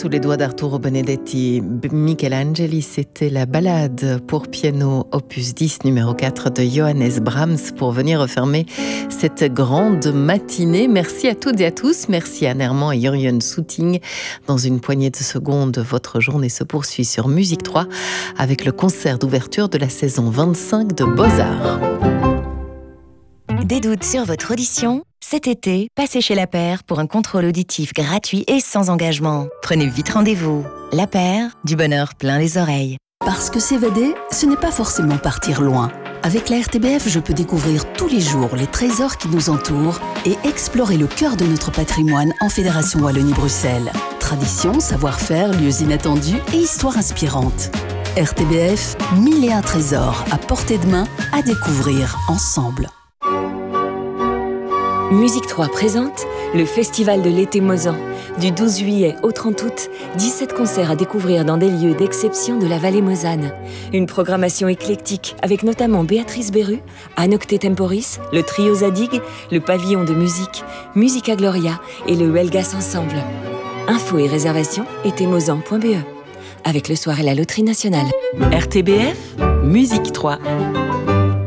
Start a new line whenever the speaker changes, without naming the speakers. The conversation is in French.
Sous les doigts d'Arturo Benedetti, Michelangeli, c'était la ballade pour piano opus 10 numéro 4 de Johannes Brahms pour venir refermer cette grande matinée. Merci à toutes et à tous. Merci à Nerman et Jurjen Soeting. Dans une poignée de secondes, votre journée se poursuit sur Musique 3 avec le concert d'ouverture de la saison 25 de Beaux-Arts.
Des doutes sur votre audition ? Cet été, passez chez La Paire pour un contrôle auditif gratuit et sans engagement. Prenez vite rendez-vous. La Paire, du bonheur plein les oreilles.
Parce que s'évader, ce n'est pas forcément partir loin. Avec la RTBF, je peux découvrir tous les jours les trésors qui nous entourent et explorer le cœur de notre patrimoine en Fédération Wallonie-Bruxelles. Tradition, savoir-faire, lieux inattendus et histoires inspirantes. RTBF, 1001 trésors à portée de main à découvrir ensemble.
Musique 3 présente le Festival de l'été Mozan. Du 12 juillet au 30 août, 17 concerts à découvrir dans des lieux d'exception de la vallée mosane. Une programmation éclectique avec notamment Béatrice Beru, Anocte Temporis, le Trio Zadig, le Pavillon de musique, Musica Gloria et le Huelgas Ensemble. Infos et réservations etemozan.be. Avec le soir et la loterie nationale.
RTBF, Musique 3.